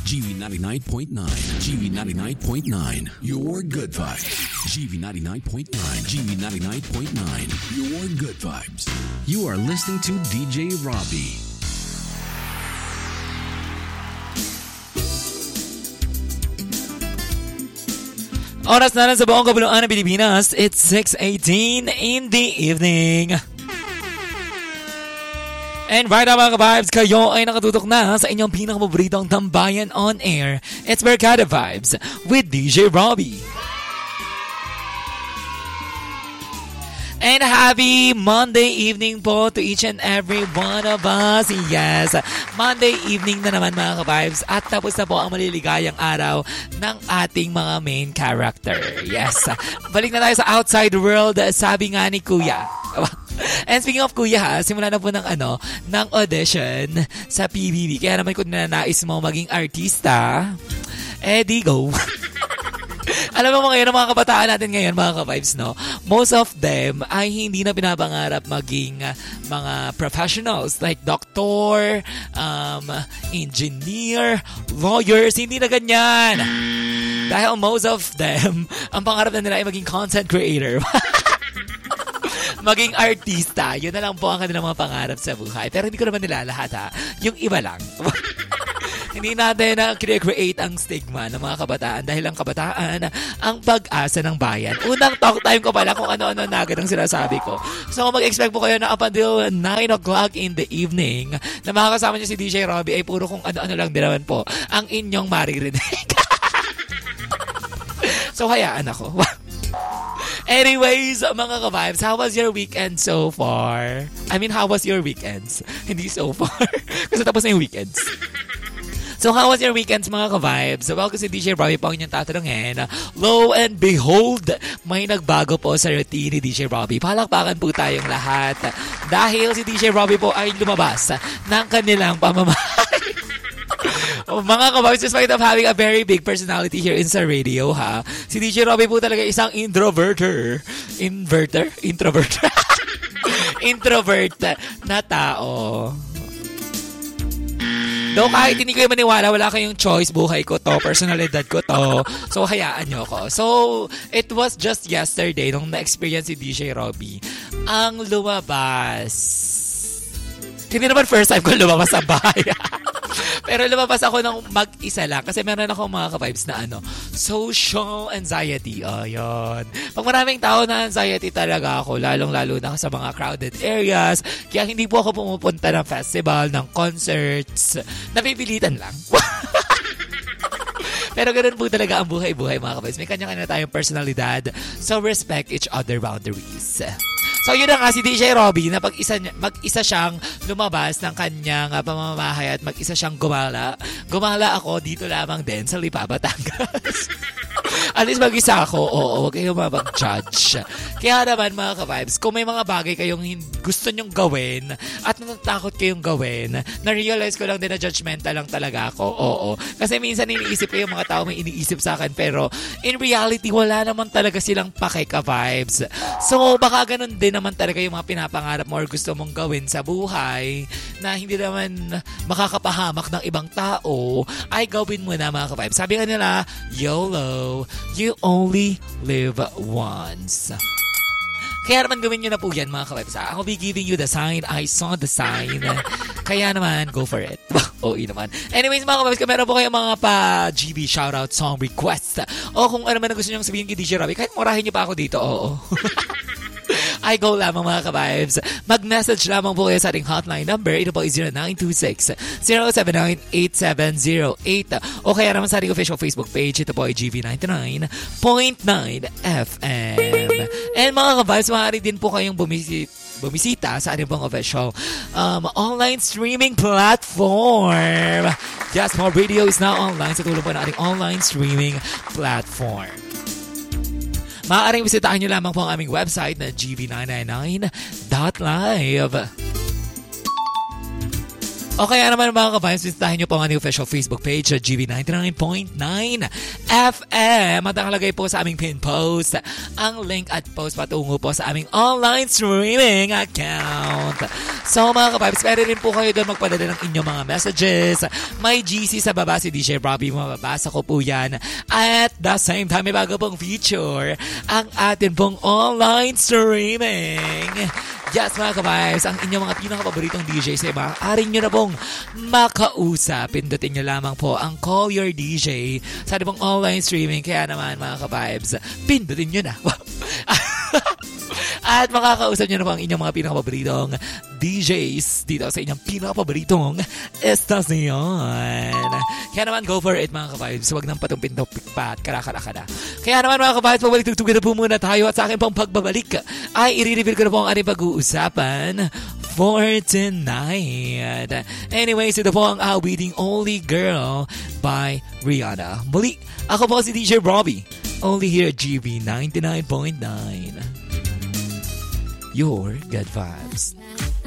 GV99.9. GV99.9. Your good vibes. GV99.9. GV99.9. Your good vibes. You are listening to DJ Robbie. Oras na lang sa buong kabuluan ng Pilipinas. It's 6:18 in the evening. And right now mga ka-vibes, kayo ay nakatutok na sa inyong pinakapaboritong tambayan on air. It's Mercado Vibes with DJ Robbie. And happy Monday evening po to each and every one of us. Yes, Monday evening na naman mga ka-vibes. At tapos na po ang maliligayang araw ng ating mga main character. Yes, balik na tayo sa outside world. Sabi nga ni Kuya. And speaking of Kuya, simula na po ng audition sa PBB. Kaya naman kung nanais mo maging artista, di go. Alam mo ngayon, ang mga kabataan natin ngayon, mga ka-vibes, no? Most of them ay hindi na pinapangarap maging mga professionals like doctor, engineer, lawyers. Hindi na ganyan. Dahil most of them, ang pangarap na nila ay maging content creator. Maging artista. Yun na lang po ang kanilang mga pangarap sa buhay. Pero hindi ko naman nila lahat, ha? Yung iba lang. Hindi natin na create ang stigma ng mga kabataan dahil ang kabataan ang pag-asa ng bayan. Unang talk time ko pala kung ano-ano na agad ang sinasabi ko. So mag-expect po kayo na up until 9 o'clock in the evening na makakasama niyo si DJ Robbie ay puro kung ano-ano lang din naman po ang inyong maririnig. So hayaan ako. Anyways, mga ka-vibes, how was your weekend so far? I mean, how was your weekends? Hindi so far. Kasi tapos na yung weekends. So, how was your weekends, mga ka-vibes? Well, kasi DJ Robbie po ang inyong tatanungin. Lo and behold, may nagbago po sa routine ni DJ Robbie. Palakpakan po tayong lahat. Dahil si DJ Robbie po ay lumabas ng kanilang pamamahay. Mga ka-vibes, despite of having a very big personality here in sa radio, ha? Si DJ Robbie po talaga isang introvert na tao. No, kahit hindi kayo maniwala, wala kayong choice, buhay ko to, personalidad ko to. So, hayaan nyo ko. So, it was just yesterday nung na-experience si DJ Robbie ang lumabas. Hindi naman first time ko lumabas sa bahay. Pero lumabas ako ng mag-isa lang kasi meron akong mga ka-vibes na social anxiety. Yun. Pag maraming tao na anxiety talaga ako, lalong-lalo na sa mga crowded areas. Kaya hindi po ako pumupunta ng festival, ng concerts. Napipilitan lang. Pero ganun po talaga ang buhay-buhay, mga ka-vibes. May kanya-kanya tayong personalidad. So respect each other boundaries. So yun na nga si DJ Robbie na mag-isa siyang lumabas ng kanyang pamamahay at mag-isa siyang gumala. Gumala ako dito lamang din sa Lipa, Batangas. At least mag-isa ako, huwag kayong mag-judge. Kaya naman mga ka-vibes, kung may mga bagay kayong gusto nyong gawin at natatakot kayong gawin, na-realize ko lang din na judgmental lang talaga ako, Kasi minsan iniisip ko yung mga tao may iniisip sa akin, pero in reality, wala naman talaga silang pake ka-vibes. So baka ganun din naman talaga yung mga pinapangarap mo or gusto mong gawin sa buhay na hindi naman makakapahamak ng ibang tao, ay gawin mo na mga ka-vibes. Sabi nga nila, YOLO, you only live once. Kaya naman gawin nyo na po yan mga ka-vibes. I'll be giving you the sign. I saw the sign. Kaya naman, go for it. Naman. Anyways mga ka-vibes, kung meron po kayong mga pa-GB shoutout song request o kung ano man na gusto nyo sabihin kay DJ Robbie, kahit murahin nyo pa ako dito, I go lamang mga ka-vibes. Mag-message lamang po kayo sa ating hotline number. Ito po ay 0926-079-8708 o kaya naman sa ating official Facebook page. Ito po ay GV99.9 FM. And mga ka-vibes, maaari din po kayong bumisita sa ating pong official online streaming platform. Yes, More Radio is now online sa tulong po ng ating online streaming platform. Maaaring bisitahin nyo lamang po ang aming website na gv999.live. O kaya naman mga ka-vibes, visitahin nyo po ang ating official Facebook page sa GB99.9 FM at nakalagay po sa aming pin post ang link at post patungo po sa aming online streaming account. So mga ka-vibes, pwede rin po kayo doon magpadala ng inyong mga messages. May GC sa baba si DJ Robbie, mababasa ko po yan. At the same time, may bago pong feature ang atin pong online streaming. Yes, mga ka-vibes, ang inyong mga pinakapaboritong DJs ay maaari nyo na pong makausap. Pindutin nyo lamang po ang Call Your DJ sa ating pong online streaming. Kaya naman, mga ka-vibes, pindutin nyo na. At makakausap nyo na po ang inyong mga pinakapaboritong DJs dito sa inyong pinakapaboritong estasyon. Kaya naman, go for it mga ka-vibes. Huwag nang patumpin-tumpik pa at karakara. Kaya naman mga ka-vibes, pabalik-tugtugin na po muna tayo at sa akin pong pagbabalik ay i-reveal ko na po ang ating pag-uusapan for tonight. Anyways, ito po ang awiting Only Girl by Rihanna. Muli, ako po si DJ Robbie. Only here at GB 99.9. Your good vibes.